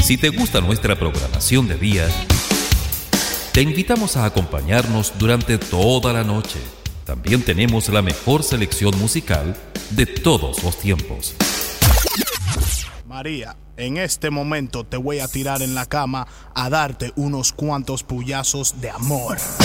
Si te gusta nuestra programación de día, te invitamos a acompañarnos durante toda la noche. También tenemos la mejor selección musical de todos los tiempos. María, en este momento te voy a tirar en la cama a darte unos cuantos puyazos de amor.